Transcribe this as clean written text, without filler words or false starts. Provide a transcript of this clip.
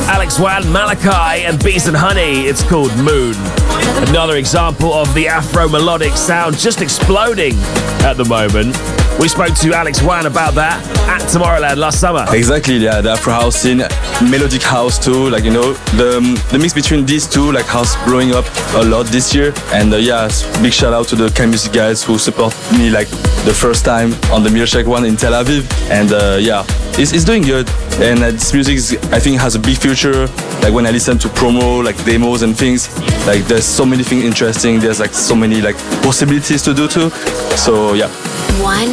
Alex Wan, Malachi, and Bees and Honey. It's called Moon. Another example of the Afro-melodic sound just exploding at the moment. We spoke to Alex Wan about that at Tomorrowland last summer. Exactly, yeah, the Afro house scene, melodic house too, like, you know, the mix between these two, like house blowing up a lot this year. And yeah, big shout out to the Kind Music guys who support me like the first time on the Milkshake one in Tel Aviv. And yeah, it's doing good. And this music I think has a big future. Like when I listen to promo, like demos and things, like there's so many things interesting. There's like so many like possibilities to do too. So yeah. One